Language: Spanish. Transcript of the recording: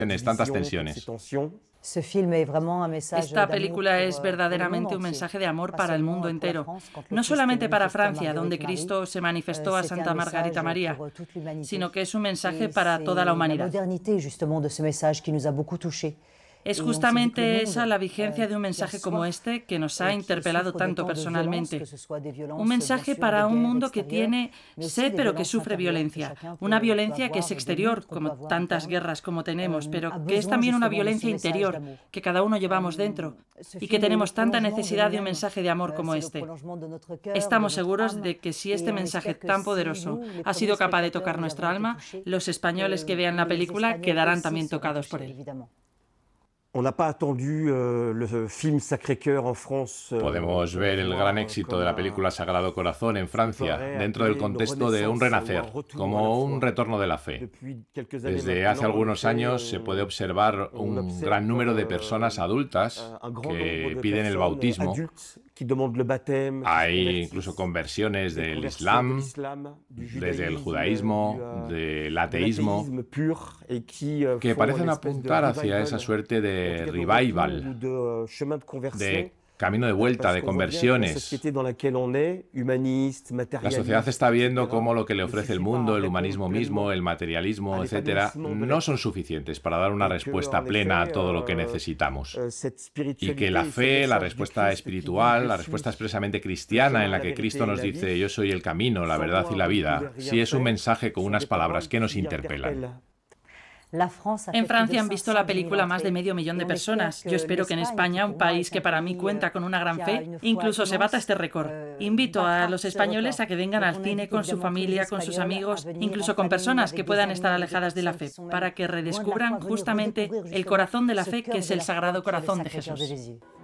Tienes tantas tensiones. Esta película es verdaderamente un mensaje de amor para el mundo entero, no solamente para Francia, donde Cristo se manifestó a Santa Margarita María, sino que es un mensaje para toda la humanidad. Es justamente esa la vigencia de un mensaje como este que nos ha interpelado tanto personalmente. Un mensaje para un mundo que tiene sed pero que sufre violencia. Una violencia que es exterior, como tantas guerras como tenemos, pero que es también una violencia interior que cada uno llevamos dentro y que tenemos tanta necesidad de un mensaje de amor como este. Estamos seguros de que si este mensaje tan poderoso ha sido capaz de tocar nuestra alma, los españoles que vean la película quedarán también tocados por él. Podemos ver el gran éxito de la película Sagrado Corazón en Francia dentro del contexto de un renacer, como un retorno de la fe. Desde hace algunos años se puede observar un gran número de personas adultas que piden el bautismo. Hay incluso conversiones del Islam, desde el judaísmo, del ateísmo, que parecen apuntar hacia esa suerte de revival, de camino de vuelta, de conversiones. La sociedad está viendo cómo lo que le ofrece el mundo, el humanismo mismo, el materialismo, etcétera, no son suficientes para dar una respuesta plena a todo lo que necesitamos. Y que la fe, la respuesta espiritual, la respuesta expresamente cristiana en la que Cristo nos dice yo soy el camino, la verdad y la vida, sí es un mensaje con unas palabras que nos interpelan. En Francia han visto la película más de 500.000 de personas. Yo espero que en España, un país que para mí cuenta con una gran fe, incluso se bata este récord. Invito a los españoles a que vengan al cine con su familia, con sus amigos, incluso con personas que puedan estar alejadas de la fe, para que redescubran justamente el corazón de la fe que es el Sagrado Corazón de Jesús.